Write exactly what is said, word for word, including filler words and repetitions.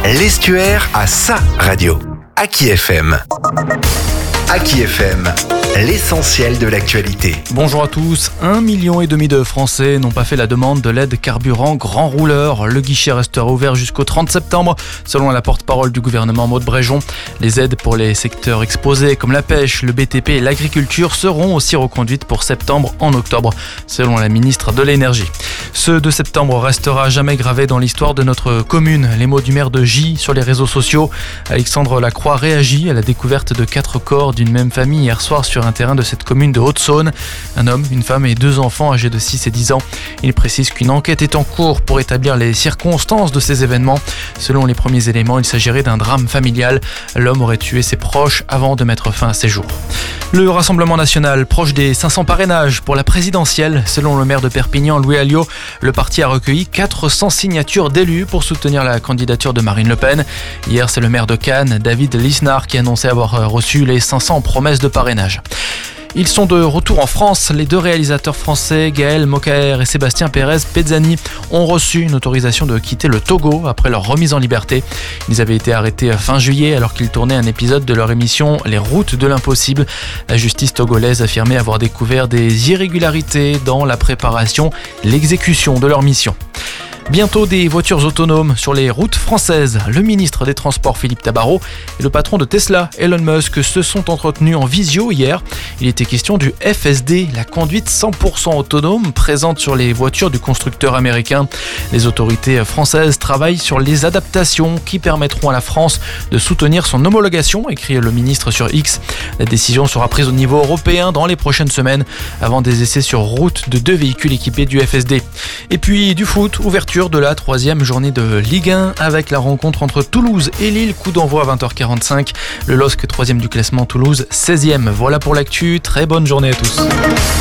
L'Estuaire a sa radio. Aki F M. Aki F M, l'essentiel de l'actualité. Bonjour à tous. Un million et demi de Français n'ont pas fait la demande de l'aide carburant grand rouleur. Le guichet restera ouvert jusqu'au trente septembre, selon la porte-parole du gouvernement Maud Bréjon. Les aides pour les secteurs exposés comme la pêche, le B T P et l'agriculture seront aussi reconduites pour septembre en octobre, selon la ministre de l'Énergie. Ce deux septembre restera jamais gravé dans l'histoire de notre commune. Les mots du maire de Gy sur les réseaux sociaux. Alexandre Lacroix réagit à la découverte de quatre corps d'une même famille hier soir sur un terrain de cette commune de Haute-Saône. Un homme, une femme et deux enfants âgés de six et dix ans. Il précise qu'une enquête est en cours pour établir les circonstances de ces événements. Selon les premiers éléments, il s'agirait d'un drame familial. L'homme aurait tué ses proches avant de mettre fin à ses jours. Le Rassemblement national, proche des cinq cents parrainages pour la présidentielle. Selon le maire de Perpignan, Louis Alliot, le parti a recueilli quatre cents signatures d'élus pour soutenir la candidature de Marine Le Pen. Hier, c'est le maire de Cannes, David Lisnard, qui annonçait avoir reçu les cinq cents promesses de parrainage. Ils sont de retour en France. Les deux réalisateurs français, Gaël Mokaer et Sébastien Pérez Pezzani, ont reçu une autorisation de quitter le Togo après leur remise en liberté. Ils avaient été arrêtés fin juillet alors qu'ils tournaient un épisode de leur émission Les Routes de l'Impossible. La justice togolaise affirmait avoir découvert des irrégularités dans la préparation et l'exécution de leur mission. Bientôt des voitures autonomes sur les routes françaises. Le ministre des Transports Philippe Tabarot et le patron de Tesla, Elon Musk, se sont entretenus en visio hier. Il était question du F S D, la conduite cent pour cent autonome présente sur les voitures du constructeur américain. Les autorités françaises travaillent sur les adaptations qui permettront à la France de soutenir son homologation, écrit le ministre sur X. La décision sera prise au niveau européen dans les prochaines semaines avant des essais sur route de deux véhicules équipés du F S D. Et puis du foot, ouverture de la troisième journée de Ligue un avec la rencontre entre Toulouse et Lille, coup d'envoi à vingt heures quarante-cinq. Le L O S C troisième du classement, Toulouse seizième. Voilà pour l'actu, très bonne journée à tous.